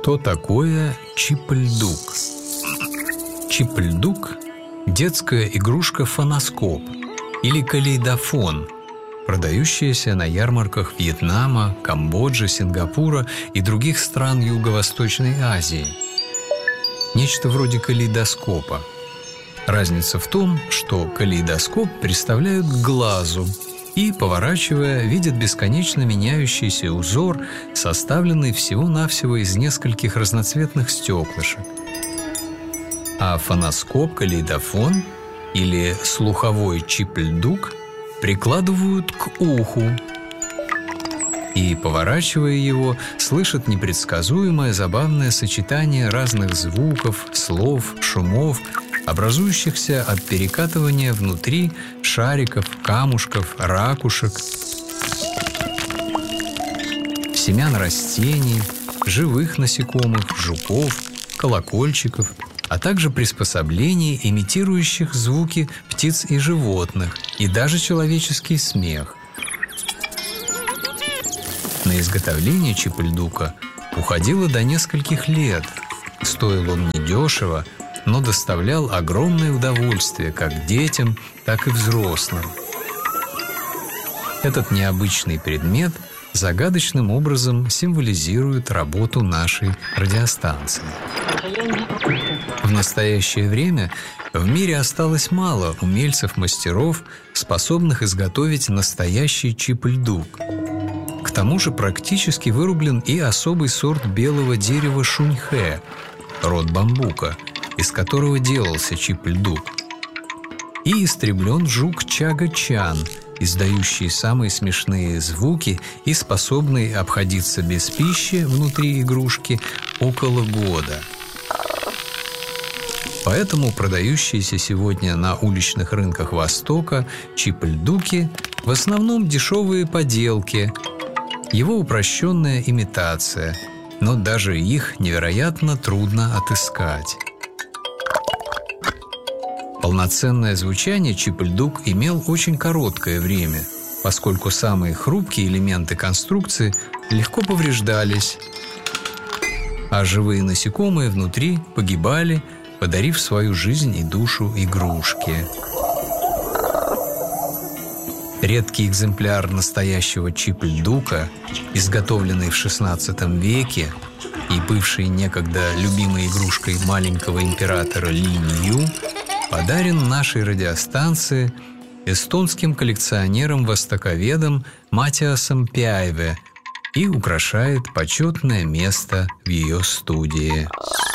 Что такое чип-льдук? Чип-льдук – детская игрушка фоноскоп или калейдофон, продающаяся на ярмарках Вьетнама, Камбоджи, Сингапура и других стран Юго-Восточной Азии. Нечто вроде калейдоскопа. Разница в том, что калейдоскоп представляют к глазу и, поворачивая, видят бесконечно меняющийся узор, составленный всего-навсего из нескольких разноцветных стеклышек. А фоноскоп-калейдофон или слуховой чип-льдук прикладывают к уху и, поворачивая его, слышат непредсказуемое забавное сочетание разных звуков, слов, шумов, образующихся от перекатывания внутри шариков, камушков, ракушек, семян растений, живых насекомых, жуков, колокольчиков, а также приспособлений, имитирующих звуки птиц и животных, и даже человеческий смех. На изготовление чип-льдука уходило до нескольких лет. Стоил он недешево, но доставлял огромное удовольствие как детям, так и взрослым. Этот необычный предмет загадочным образом символизирует работу нашей радиостанции. В настоящее время в мире осталось мало умельцев-мастеров, способных изготовить настоящий чип-льдук. К тому же практически вырублен и особый сорт белого дерева шуньхэ, род бамбука, из которого делался чип-льдук. И истреблен жук чага-чан, издающий самые смешные звуки и способный обходиться без пищи внутри игрушки около года. Поэтому продающиеся сегодня на уличных рынках Востока чип-льдуки в основном дешевые поделки, его упрощенная имитация, но даже их невероятно трудно отыскать. Полноценное звучание чип-льдук имел очень короткое время, поскольку самые хрупкие элементы конструкции легко повреждались, а живые насекомые внутри погибали, подарив свою жизнь и душу игрушке. Редкий экземпляр настоящего чип-льдука, изготовленный в XVI веке и бывший некогда любимой игрушкой маленького императора Линь Ю, подарен нашей радиостанции эстонским коллекционером-востоковедом Матиасом Пяйве и украшает почетное место в ее студии.